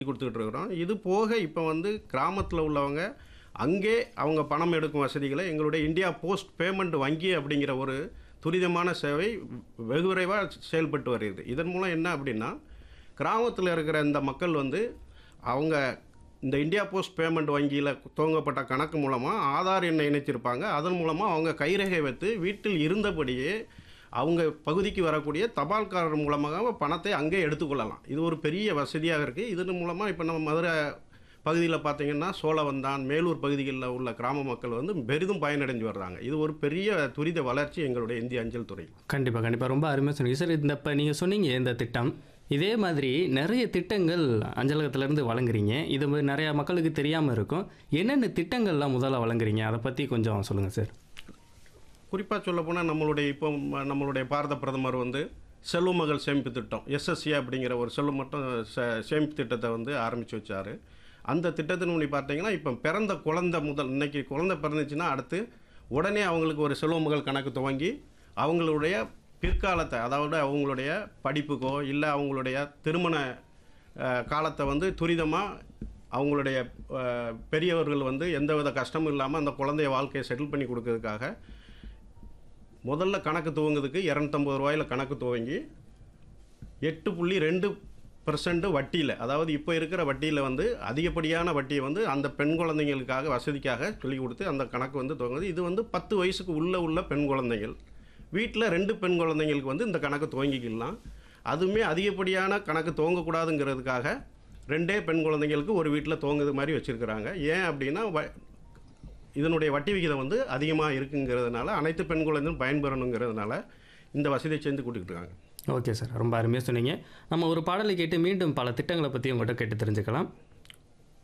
குடுத்துக்கிட்டு இருக்கிறோம். இது போக இப்ப வந்து கிராமத்தில உள்ளவங்க, அங்கே அவங்க பணம் எடுக்கும் வசதிகள எங்களுடைய இந்தியா போஸ்ட் பேமெண்ட் வங்கி அப்படிங்கிற ஒரு துரிதமான சேவை வெகு விரைவா செயல்பட்டு வருகிறது. இதன் மூலம் என்ன அப்படின்னா, கிராமத்தில இருக்கிற இந்த மக்கள் வந்து, அவங்க இந்த இந்தியா போஸ்ட் பேமெண்ட் வங்கியில துவங்கப்பட்ட கணக்கு மூலமா ஆதார் எண்ணை இணைச்சிருப்பாங்க. அதன் மூலமா அவங்க கைரேகை வைத்து வீட்டில் இருந்தபடியே, அவங்க பகுதிக்கு வரக்கூடிய தபால்காரர் மூலமாக பணத்தை அங்கே எடுத்துக்கொள்ளலாம். இது ஒரு பெரிய வசதியாக இருக்கு. இதன் மூலமா இப்ப நம்ம மதுரை பகுதியில பார்த்தீங்கன்னா, சோழவந்தான், மேலூர் பகுதிகள்ல உள்ள கிராம மக்கள் வந்து பெரிதும் பயனடைஞ்சு வர்றாங்க. இது ஒரு பெரிய துரித வளர்ச்சி எங்களுடைய இந்திய அஞ்சல் துறை. கண்டிப்பா, கண்டிப்பா. ரொம்ப அருமையா சொன்னீங்க. சார் இந்த இப்ப நீங்க சொன்னீங்க இந்த திட்டம். இதே மாதிரி நெறைய திட்டங்கள் அஞ்சலகத்திலேருந்து வழங்குறீங்க. இது மாரி நெறைய மக்களுக்கு தெரியாம இருக்கும். என்னென்ன திட்டங்கள்லாம் முதல்ல வழங்குறீங்க? அத பத்தி கொஞ்சம் சொல்லுங்க சார். குறிப்பா சொல்லப்போனா நம்மளுடைய பாரத பிரதமர் வந்து செல்வ மகள் சேமிப்பு திட்டம், எஸ்எஸ்ஏ அப்படிங்கிற ஒரு செல்வ மட்டும் சேமிப்பு திட்டத்த வந்து ஆரம்பிச்சு வச்சாரு. அந்த திட்டத்தின்படி பார்த்தீங்கன்னா, இப்ப பிறந்த குழந்தை முதல் இன்னைக்கு குழந்தை பிறந்துச்சுன்னா, அடுத்து உடனே அவங்களுக்கு ஒரு செல்வ மகள் கணக்கு துவங்கி, அவங்களுடைய பிற்காலத்த அதாவது அவங்களுடைய படிப்புக்கோ, இல்ல அவங்களுடைய திருமண காலத்த வந்து துரிதமா அவங்களுடைய பெரியவர்கள் வந்து எந்தவித கஷ்டமும் இல்லாம அந்த குழந்தைய வாழ்க்கைய செட்டில் பண்ணி குடுக்கறதுக்காக, முதல்ல கணக்கு துவங்குறதுக்கு ரூ. 250ல கணக்கு துவங்கி 8.2% வட்டியில, அதாவது இப்ப இருக்கிற வட்டியில வந்து அதிகப்படியான வட்டிய வந்து அந்த பெண் குழந்தைகளுக்காக வசதிக்காக சொல்லிக் குடுத்து அந்த கணக்கு வந்து துவங்குது. இது வந்து 10 வயசுக்கு உள்ள பெண் குழந்தைகள். வீட்ல 2 பெண் குழந்தைங்களுக்கு வந்து இந்த கணக்கு துவங்கிக்கலாம். அதுவுமே அதிகப்படியான கணக்கு துவங்கக்கூடாதுங்கிறதுக்காக 2 பெண் குழந்தைங்களுக்கு ஒரு வீட்ல துவங்குது மாரி வச்சிருக்கிறாங்க. ஏன் அப்படின்னா, இதனுடைய வட்டி விகிதம் வந்து அதிகமா இருக்குங்கிறதுனால, அனைத்து பெண் குழந்தைகளும் பயன்பெறணுங்கிறதுனால இந்த வசதிய செஞ்சு குடுத்துக்கிட்டு இருக்காங்க. Okay sir. ரொம்ப அருமையா சொன்னீங்க. நம்ம ஒரு பாடலை கேட்டு மீண்டும் பல திட்டங்கள பத்தி உங்கள்ட்ட கேட்டு தெரிஞ்சுக்கலாம்.